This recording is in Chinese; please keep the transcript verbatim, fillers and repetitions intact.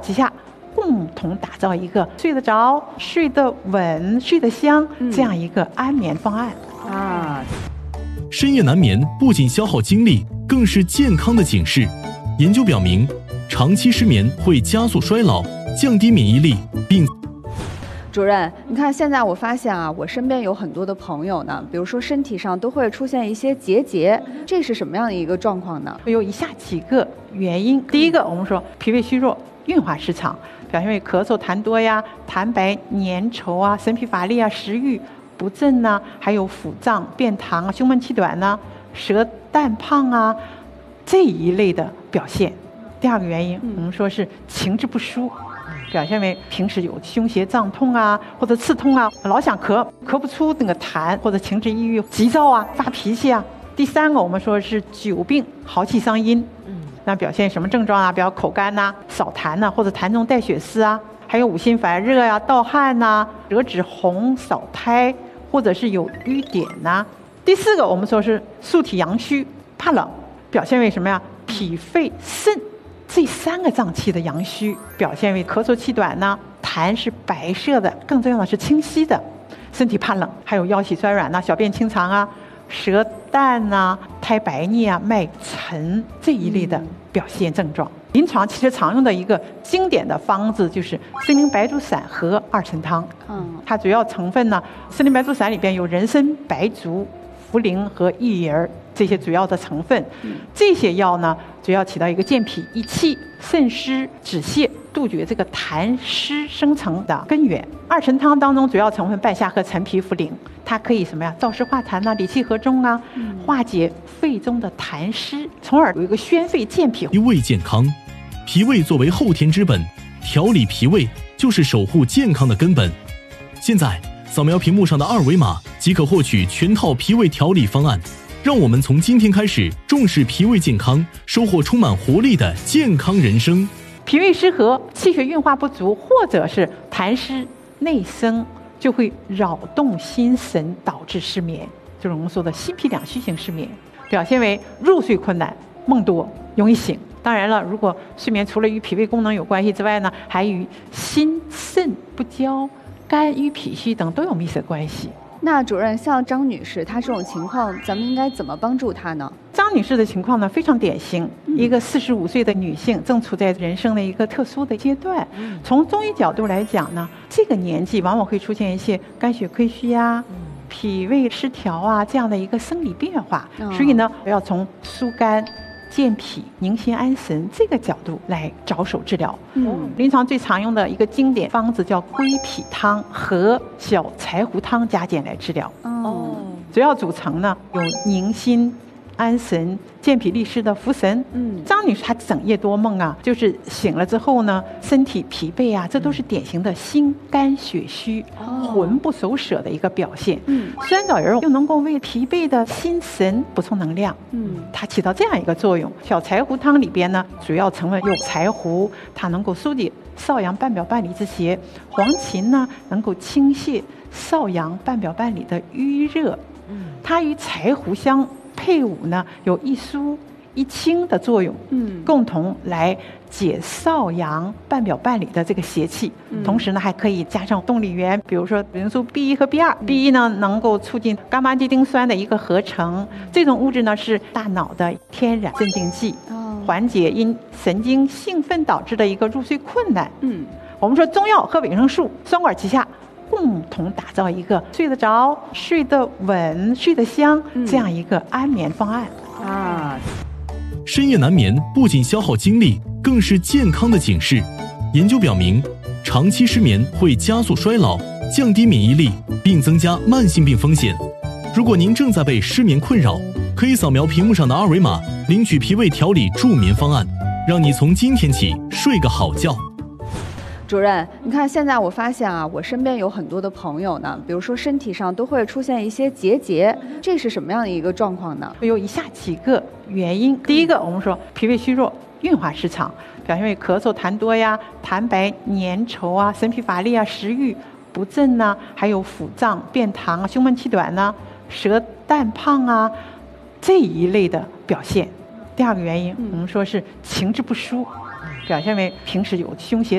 之下，共同打造一个睡得着、睡得稳、睡得香这样一个安眠方案、 嗯、啊。 深夜难眠不仅消耗精力，更是健康的警示。研究表明，长期失眠会加速衰老，降低免疫力，并主任，你看现在我发现啊，我身边有很多的朋友呢，比如说身体上都会出现一些结节，这是什么样的一个状况呢？ 有以下几个原因。第一个，我们说脾胃虚弱、运化失常，表现为咳嗽痰多呀、痰白粘稠啊、神疲乏力啊、食欲不振呐、啊，还有腹胀、便溏啊、胸闷气短呐、啊、舌淡胖啊这一类的表现。第二个原因，我们说是情志不舒，表现为平时有胸胁胀痛啊，或者刺痛啊，老想咳，咳不出那个痰，或者情志抑郁、急躁啊、发脾气啊。第三个，我们说是久病耗气伤阴，那表现什么症状啊？比如口干呐、啊、少痰呐、啊，或者痰中带血丝啊，还有五心烦热呀、啊、盗汗呐、啊、舌质红、少苔，或者是有瘀点呐、啊。第四个，我们说是素体阳虚、怕冷，表现为什么呀？脾肺肾这三个脏器的阳虚，表现为咳嗽气短呢，痰是白色的，更重要的是清晰的，身体怕冷，还有腰膝酸软呐、小便清长啊、舌淡呐、苔白腻啊、脉沉这一类的表现症状。临床其实常用的一个经典的方子就是参苓白术散和二陈汤。嗯，它主要成分呢，参苓白术散里边有人参、白术、茯苓和薏仁这些主要的成分。这些药呢，主要起到一个健脾益气、渗湿止泻、杜绝这个痰湿生成的根源。二陈汤当中主要成分半夏和陈皮、茯苓，它可以什么呀？燥湿化痰啊，理气和中啊，化解肺中的痰湿，从而有一个宣肺健脾。 脾胃健康，脾胃作为后天之本，调理脾胃就是守护健康的根本。现在扫描屏幕上的二维码即可获取全套脾胃调理方案。让我们从今天开始重视脾胃健康，收获充满活力的健康人生。 脾胃失和、气血运化不足，或者是痰湿内生，就会扰动心神，导致失眠，就是我们说的心脾两虚型失眠，表现为入睡困难、梦多、容易醒。当然了，如果睡眠除了与脾胃功能有关系之外呢，还与心肾不交、肝郁脾虚等都有密切关系。 那主任，像张女士她这种情况，咱们应该怎么帮助她呢？ 张女士的情况呢非常典型，嗯、一个四十五岁的女性，正处在人生的一个特殊的阶段。嗯、从中医角度来讲呢，这个年纪往往会出现一些肝血亏虚啊、嗯、脾胃失调啊这样的一个生理变化，哦、所以呢，要从疏肝、健脾、宁心安神这个角度来着手治疗。嗯，临床最常用的一个经典方子叫归脾汤和小柴胡汤加减来治疗。哦，主要组成呢有宁心安神、健脾利湿的茯神。嗯，张女士她整夜多梦啊，就是醒了之后呢，身体疲惫啊，这都是典型的心肝血虚、哦、魂不守舍的一个表现。嗯，酸枣仁又能够为疲惫的心神补充能量。嗯，它起到这样一个作用。小柴胡汤里边呢，主要成分有柴胡，它能够疏解少阳半表半里之邪；黄芩呢，能够清泻少阳半表半里的瘀热。嗯，它与柴胡相配伍呢，有一疏一清的作用，嗯，共同来解少阳半表半里的这个邪气。嗯、同时呢，还可以加上动力源，比如说维生素 B 一 和 B 二。嗯、B 一呢，能够促进伽马地丁酸的一个合成，这种物质呢是大脑的天然镇静剂，哦、缓解因神经兴奋导致的一个入睡困难。嗯，我们说中药和维生素双管齐下，共同打造一个睡得着、睡得稳、睡得香这样一个安眠方案。嗯、啊， 深夜难眠不仅消耗精力，更是健康的警示。研究表明，长期失眠会加速衰老，降低免疫力，并增加慢性病风险。如果您正在被失眠困扰，可以扫描屏幕上的二维码，领取脾胃调理助眠方案，让你从今天起睡个好觉。 主任，你看现在我发现啊，我身边有很多的朋友呢，比如说身体上都会出现一些结节，这是什么样的一个状况呢？ 有以下几个原因。第一个，我们说脾胃虚弱、运化失常，表现为咳嗽痰多呀、痰白粘稠啊、神疲乏力啊、食欲不振呐、啊，还有腹胀、便溏啊、胸闷气短呐、啊、舌淡胖啊这一类的表现。第二个原因，我们说是情志不舒，表现为平时有胸胁